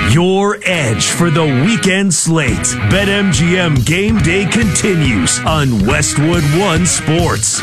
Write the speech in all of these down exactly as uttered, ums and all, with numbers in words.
Your edge for the weekend slate. BetMGM Game Day continues on Westwood One Sports.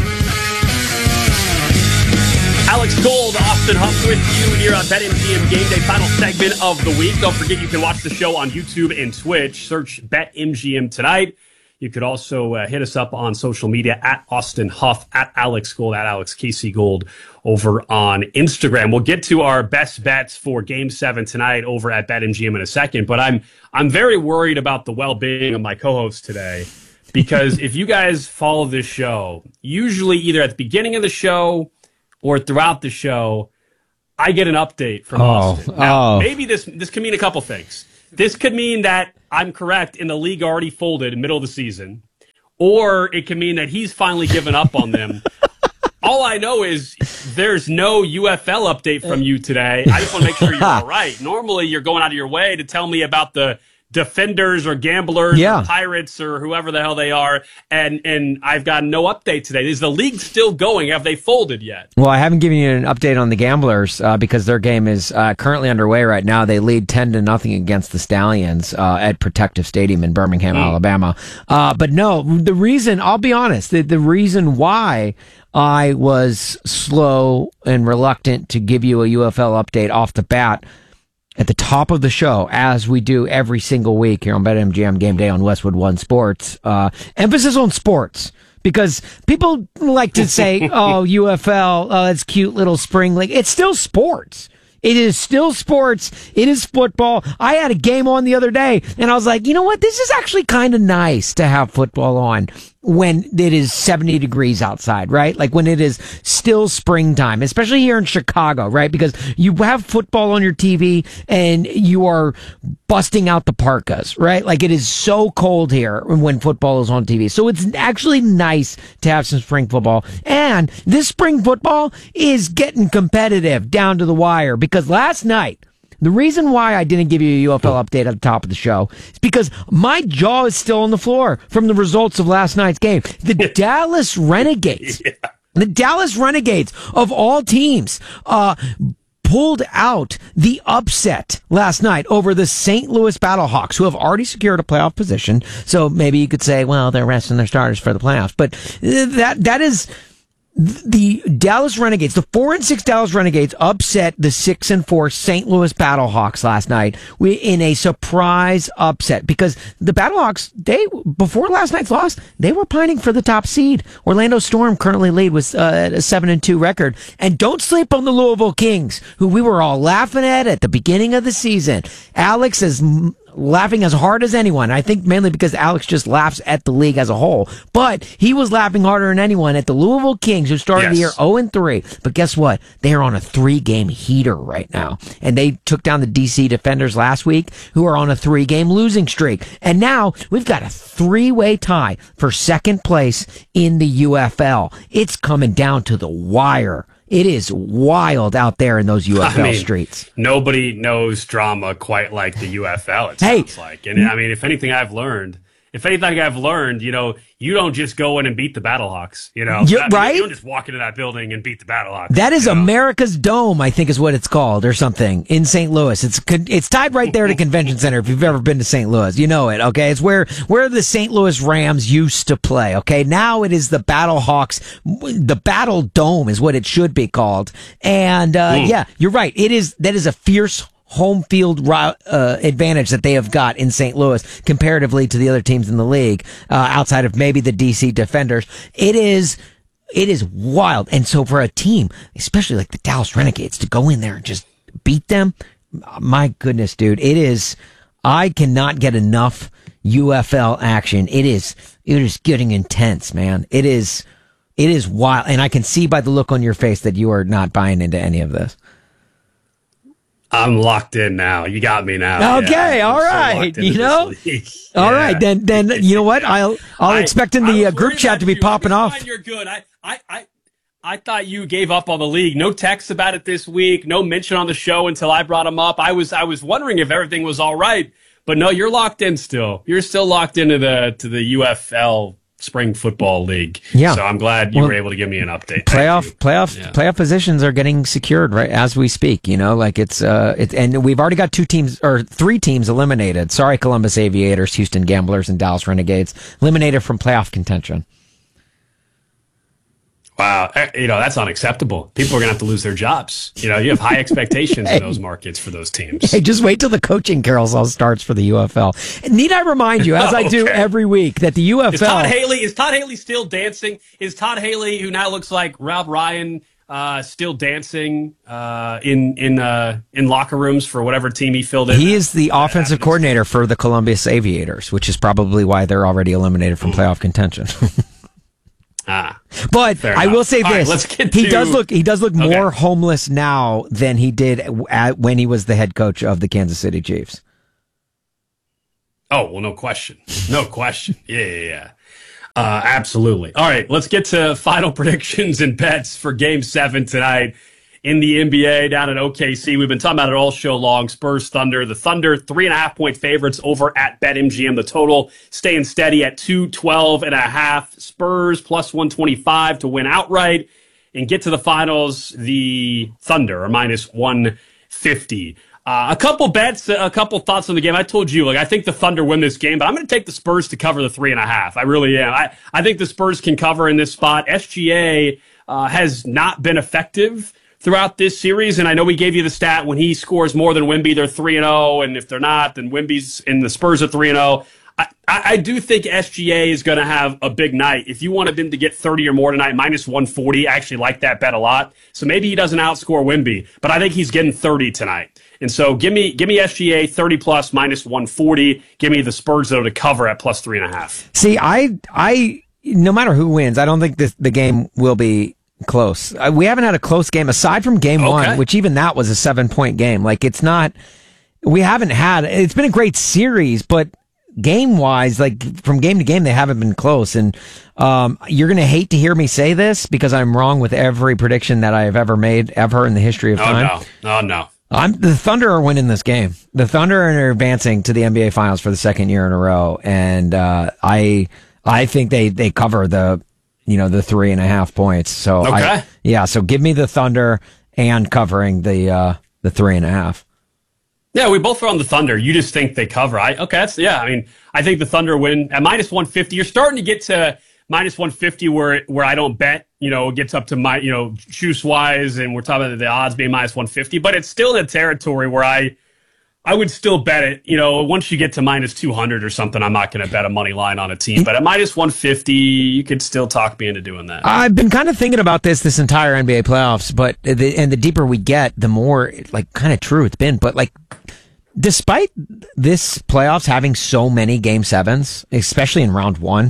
Alex Gold, Austin Huff with you here on BetMGM Game Day, final segment of the week. Don't forget you can watch the show on YouTube and Twitch. Search BetMGM tonight. You could also uh, hit us up on social media at Austin Huff, at Alex Gold, at Alex Casey Gold over on Instagram. We'll get to our best bets for Game Seven tonight over at BetMGM in a second, but I'm I'm very worried about the well-being of my co-host today because if you guys follow this show, usually either at the beginning of the show or throughout the show, I get an update from oh, Austin. Now, oh. maybe this this could mean a couple things. This could mean that I'm correct and the league already folded in the middle of the season, or it could mean that he's finally given up on them. All I know is there's no U F L update from you today. I just want to make sure you're all right. Normally, you're going out of your way to tell me about the Defenders or Gamblers yeah. or Pirates or whoever the hell they are, and and I've got no update today. Is the league still going? Have they folded yet? Well, I haven't given you an update on the Gamblers uh, because their game is uh, currently underway right now. They lead ten to nothing against the Stallions uh, at Protective Stadium in Birmingham, mm. Alabama. Uh, but no, the reason, I'll be honest, the, the reason why I was slow and reluctant to give you a U F L update off the bat at the top of the show, as we do every single week here on BetMGM Game Day on Westwood One Sports. Uh, emphasis on sports, because people like to say, oh, U F L, oh, it's cute little spring league. It's still sports. It is still sports. It is football. I had a game on the other day, and I was like, you know what? This is actually kind of nice to have football on when it is seventy degrees outside, right? Like when it is still springtime, especially here in Chicago, right? Because you have football on your T V and you are busting out the parkas, right? Like it is so cold here when football is on T V. So it's actually nice to have some spring football. And this spring football is getting competitive down to the wire, because last night, the reason why I didn't give you a U F L update at the top of the show is because my jaw is still on the floor from the results of last night's game. The Dallas Renegades, yeah. the Dallas Renegades of all teams, uh, pulled out the upset last night over the Saint Louis Battlehawks, who have already secured a playoff position. So maybe you could say, well, they're resting their starters for the playoffs. But that that is... The Dallas Renegades, the four and six Dallas Renegades, upset the six and four Saint Louis Battlehawks last night in a surprise upset, because the Battlehawks, they before last night's loss, they were pining for the top seed. Orlando Storm currently lead with uh, a seven and two record, and don't sleep on the Louisville Kings, who we were all laughing at at the beginning of the season. Alex is laughing as hard as anyone. I think mainly because Alex just laughs at the league as a whole. But he was laughing harder than anyone at the Louisville Kings, who started yes. the year oh and three. But guess what? They are on a three-game heater right now. And they took down the D C Defenders last week, who are on a three-game losing streak. And now we've got a three-way tie for second place in the U F L. It's coming down to the wire. It is wild out there in those U F L I mean, streets. Nobody knows drama quite like the U F L, it sounds hey, like. And I mean, if anything I've learned, if anything I've learned, you know, you don't just go in and beat the Battlehawks, you know. You, I mean, right? You don't just walk into that building and beat the Battlehawks. That is you know? America's Dome, I think is what it's called, or something, in Saint Louis. It's it's tied right there to Convention Center if you've ever been to Saint Louis. You know it, okay? It's where, where the Saint Louis Rams used to play, okay? Now it is the Battlehawks. The Battle Dome is what it should be called. And, uh, mm. yeah, you're right. It is, that is a fierce home field uh, advantage that they have got in Saint Louis comparatively to the other teams in the league, uh, outside of maybe the D C Defenders. It is, it is wild. And so for a team, especially like the Dallas Renegades, to go in there and just beat them, my goodness, dude, it is, I cannot get enough U F L action. It is, it is getting intense, man. It is, it is wild. And I can see by the look on your face that you are not buying into any of this. I'm locked in now. You got me now. Okay, yeah, all right. So you know, yeah. all right. Then, then you know what? I'll I'll I, expect in the uh, group chat to be popping off. You're good. I, I, I, I thought you gave up on the league. No text about it this week. No mention on the show until I brought him up. I was I was wondering if everything was all right, but no, you're locked in still. You're still locked into the to the U F L spring football league. Yeah. So I'm glad you well, were able to give me an update. Playoff, playoff, yeah. playoff positions are getting secured right as we speak. You know, like it's, uh, it's, and we've already got two teams or three teams eliminated. Sorry, Columbus Aviators, Houston Gamblers, and Dallas Renegades eliminated from playoff contention. Wow, you know, that's unacceptable. People are going to have to lose their jobs. You know, you have high expectations hey. in those markets for those teams. Hey, just wait till the coaching carousel starts for the U F L. And need I remind you, as oh, I do okay. every week, that the U F L... Is Todd Haley, is Todd Haley still dancing? Is Todd Haley, who now looks like Rob Ryan, uh, still dancing uh, in in uh, in locker rooms for whatever team he filled in? He is the uh, offensive coordinator for the Columbus Aviators, which is probably why they're already eliminated from playoff contention. Ah, but I will say All this: right, let's get he to... does look he does look okay. more homeless now than he did at, when he was the head coach of the Kansas City Chiefs. Oh well, no question, no question. Yeah, yeah, yeah. Uh, absolutely. All right, let's get to final predictions and bets for Game Seven tonight in the N B A down at O K C. We've been talking about it all show long. Spurs Thunder. The Thunder, three and a half point favorites over at BetMGM. The total staying steady at two twelve and a half. Spurs plus one twenty-five to win outright and get to the finals. The Thunder are minus one fifty. Uh, a couple bets, a couple thoughts on the game. I told you, like, I think the Thunder win this game, but I'm going to take the Spurs to cover the three and a half. I really am. I, I think the Spurs can cover in this spot. S G A uh, has not been effective throughout this series, and I know we gave you the stat when he scores more than Wemby, they're three and oh, and if they're not, then Wemby's and the Spurs are three and oh. I, I do think S G A is going to have a big night. If you wanted them to get thirty or more tonight, minus one forty, I actually like that bet a lot. So maybe he doesn't outscore Wemby, but I think he's getting thirty tonight. And so give me give me S G A thirty plus minus one forty. Give me the Spurs, though, to cover at plus three and a half. See, I, I no matter who wins, I don't think this, the game will be close. Uh, we haven't had a close game aside from game okay. one, which even that was a seven point game. Like it's not, we haven't had, it's been a great series, but game wise, like from game to game, they haven't been close. And, um, you're going to hate to hear me say this because I'm wrong with every prediction that I have ever made ever in the history of oh, time. No, no, no. I'm the Thunder are winning this game. The Thunder are advancing to the N B A Finals for the second year in a row. And, uh, I, I think they, they cover the, you know, the three and a half points. So okay. I, yeah, so give me the Thunder and covering the uh, the three and a half. Yeah, we both are on the Thunder. You just think they cover. I okay, that's yeah. I mean, I think the Thunder win at minus one fifty. You're starting to get to minus one fifty where where I don't bet. You know, it gets up to my you know juice wise, and we're talking about the odds being minus one fifty. But it's still in a territory where I. I would still bet it. You know, once you get to minus two hundred or something, I'm not going to bet a money line on a team. But at minus one fifty, you could still talk me into doing that. I've been kind of thinking about this this entire N B A playoffs, but the, and the deeper we get, the more like kind of true it's been. But like, despite this playoffs having so many game sevens, especially in round one,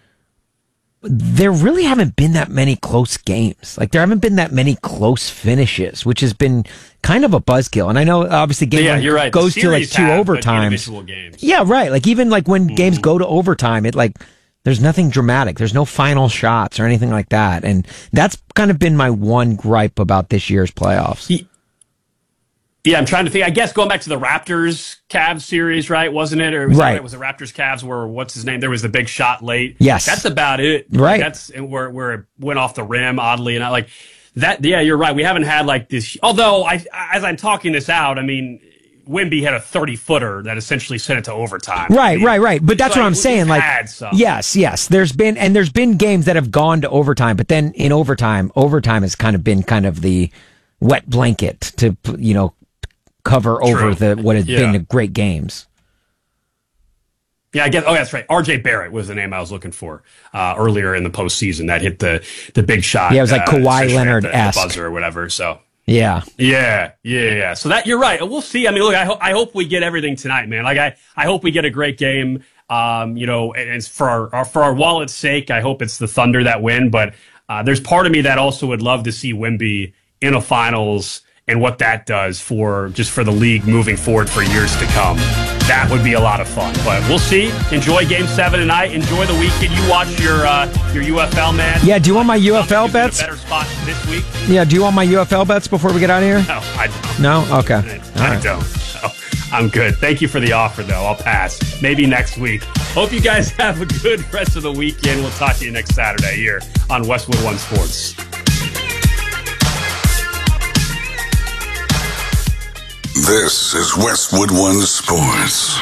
there really haven't been that many close games. Like there haven't been that many close finishes, which has been kind of a buzzkill. And I know obviously game yeah, one you're right. goes to like two have, overtimes. Games. Yeah, right. Like even like when mm. games go to overtime, it like there's nothing dramatic. There's no final shots or anything like that. And that's kind of been my one gripe about this year's playoffs. He- Yeah, I'm trying to think. I guess going back to the Raptors Cavs series, right? Wasn't it? Or was right. That, it was the Raptors Cavs where what's his name? There was the big shot late. Yes, that's about it. Right. Like that's where where it went off the rim oddly, and I like that. Yeah, you're right. We haven't had like this. Although I, as I'm talking this out, I mean, Wemby had a thirty footer that essentially sent it to overtime. Right, I mean, right, right. But that's like, what I'm saying. Like, yes, yes. There's been and there's been games that have gone to overtime, but then in overtime, overtime has kind of been kind of the wet blanket to you know. cover True. over the what has yeah. been the great games. Yeah, I guess. Oh, that's right. R J Barrett was the name I was looking for uh, earlier in the postseason. That hit the the big shot. Yeah, it was like uh, Kawhi Leonard-esque. The, the buzzer or whatever. So yeah, yeah, yeah, yeah. So that you're right. We'll see. I mean, look, I hope I hope we get everything tonight, man. Like I I hope we get a great game. Um, you know, and it's for our, our for our wallet's sake. I hope it's the Thunder that win. But uh, there's part of me that also would love to see Wemby in a finals. And what that does for just for the league moving forward for years to come. That would be a lot of fun. But we'll see. Enjoy Game Seven tonight. Enjoy the weekend. You watch your uh, your U F L, man. Yeah. Do you want my U F L bets? A better spot this week. Yeah. Do you want my U F L bets before we get out of here? No, I don't. No. Okay. I, I right. don't. No. I'm good. Thank you for the offer, though. I'll pass. Maybe next week. Hope you guys have a good rest of the weekend. We'll talk to you next Saturday here on Westwood One Sports. This is Westwood One Sports.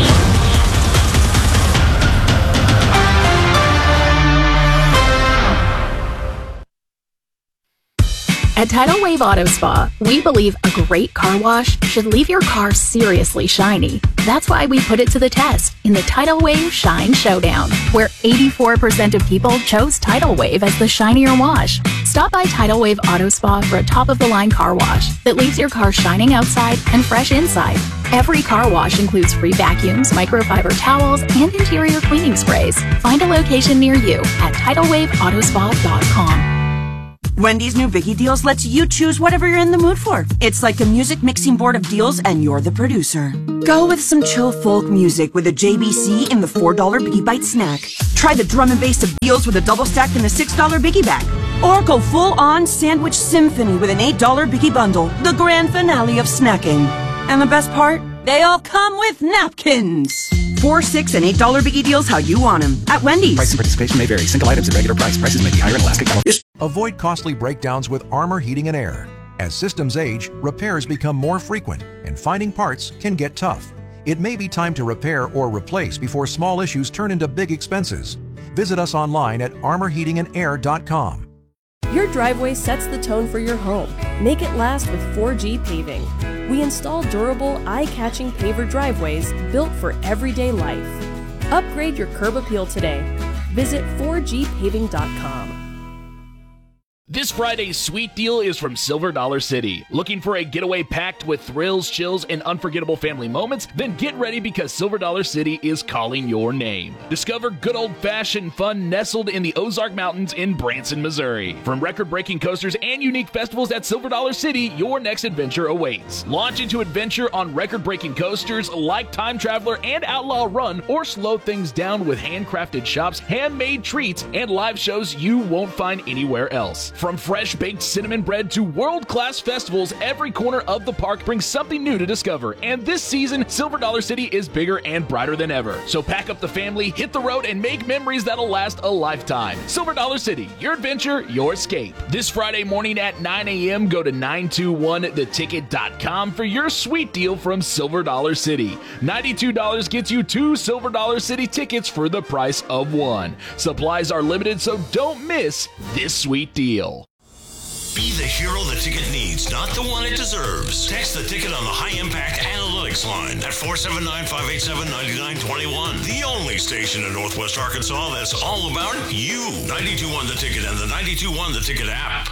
At Tidal Wave Auto Spa, we believe a great car wash should leave your car seriously shiny. That's why we put it to the test in the Tidal Wave Shine Showdown, where eighty-four percent of people chose Tidal Wave as the shinier wash. Stop by Tidal Wave Auto Spa for a top-of-the-line car wash that leaves your car shining outside and fresh inside. Every car wash includes free vacuums, microfiber towels, and interior cleaning sprays. Find a location near you at tidal wave auto spa dot com. Wendy's new Biggie Deals lets you choose whatever you're in the mood for. It's like a music mixing board of deals and you're the producer. Go with some chill folk music with a J B C in the four dollar Biggie Bite snack. Try the drum and bass of deals with a double stack in the six dollar Biggie Bag. Or go full-on sandwich symphony with an eight dollar Biggie Bundle, the grand finale of snacking. And the best part? They all come with napkins. Four, six, and eight dollar Biggie Deals how you want them at Wendy's. Price and participation may vary. Single items at regular price. Prices may be higher in Alaska, California. Avoid costly breakdowns with Armor Heating and Air. As systems age, repairs become more frequent, and finding parts can get tough. It may be time to repair or replace before small issues turn into big expenses. Visit us online at armor heating and air dot com. Your driveway sets the tone for your home. Make it last with four G Paving. We install durable, eye-catching paver driveways built for everyday life. Upgrade your curb appeal today. Visit four G paving dot com. This Friday's sweet deal is from Silver Dollar City. Looking for a getaway packed with thrills, chills, and unforgettable family moments? Then get ready because Silver Dollar City is calling your name. Discover good old-fashioned fun nestled in the Ozark Mountains in Branson, Missouri. From record-breaking coasters and unique festivals at Silver Dollar City, your next adventure awaits. Launch into adventure on record-breaking coasters like Time Traveler and Outlaw Run, or slow things down with handcrafted shops, handmade treats, and live shows you won't find anywhere else. From fresh baked cinnamon bread to world-class festivals, every corner of the park brings something new to discover. And this season, Silver Dollar City is bigger and brighter than ever. So pack up the family, hit the road, and make memories that'll last a lifetime. Silver Dollar City, your adventure, your escape. This Friday morning at nine a.m., go to nine two one the ticket dot com for your sweet deal from Silver Dollar City. ninety-two dollars gets you two Silver Dollar City tickets for the price of one. Supplies are limited, so don't miss this sweet deal. Be the hero the ticket needs, not the one it deserves. Text the ticket on the High Impact Analytics line at four seven nine, five eight seven, nine nine two one. The only station in Northwest Arkansas that's all about you. ninety-two point one The Ticket and the ninety-two point one The Ticket app.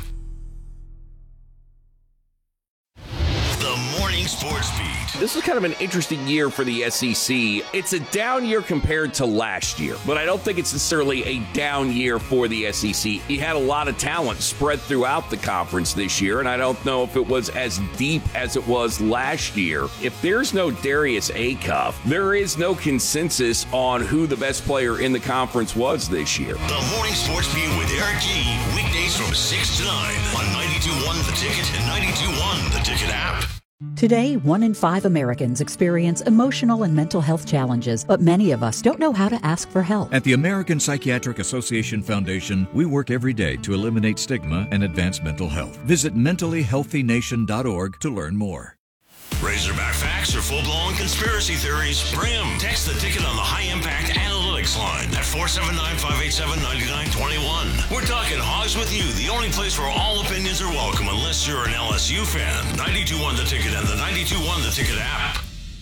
The Morning Sports Beat. This is kind of an interesting year for the S E C. It's a down year compared to last year, but I don't think it's necessarily a down year for the S E C. You had a lot of talent spread throughout the conference this year, and I don't know if it was as deep as it was last year. If there's no Darius Acuff, there is no consensus on who the best player in the conference was this year. The Morning Sports Beat with Eric G. Weekdays from six to nine on ninety-two point one The Ticket and ninety-two point one The Ticket app. Today, one in five Americans experience emotional and mental health challenges, but many of us don't know how to ask for help. At the American Psychiatric Association Foundation, we work every day to eliminate stigma and advance mental health. Visit mentally healthy nation dot org to learn more. Razorback facts or full-blown conspiracy theories? Bring them. Text the ticket on the High Impact Analytics line at four seven nine, five eight seven, nine nine two one. We're talking Hogs with You, the only place where all opinions are welcome unless you're an L S U fan. ninety-two point one The Ticket and the ninety-two point one The Ticket app.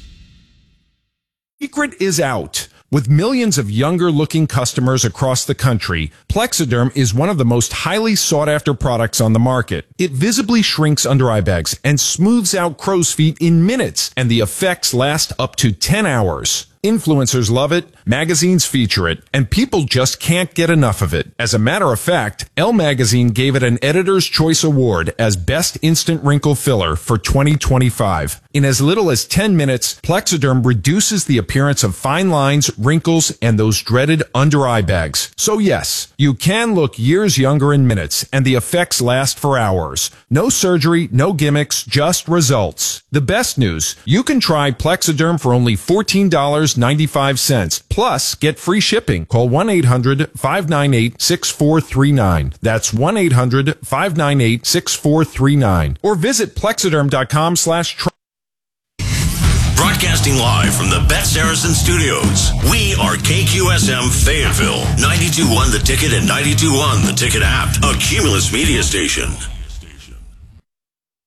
Secret is out. With millions of younger-looking customers across the country, Plexiderm is one of the most highly sought-after products on the market. It visibly shrinks under eye bags and smooths out crow's feet in minutes, and the effects last up to ten hours. Influencers love it, magazines feature it, and people just can't get enough of it. As a matter of fact, Elle Magazine gave it an Editor's Choice Award as Best Instant Wrinkle Filler for twenty twenty-five. In as little as ten minutes, Plexiderm reduces the appearance of fine lines, wrinkles, and those dreaded under-eye bags. So yes, you can look years younger in minutes, and the effects last for hours. No surgery, no gimmicks, just results. The best news, you can try Plexiderm for only fourteen dollars and ninety-five cents, plus get free shipping. Call one eight hundred, five nine eight, six four three nine. That's one eight hundred, five nine eight, six four three nine. Or visit plexiderm.com slash try. Broadcasting live from the Bet Saracen Studios, we are K Q S M Fayetteville, ninety-two point one The Ticket and ninety-two point one The Ticket app, a Cumulus media station.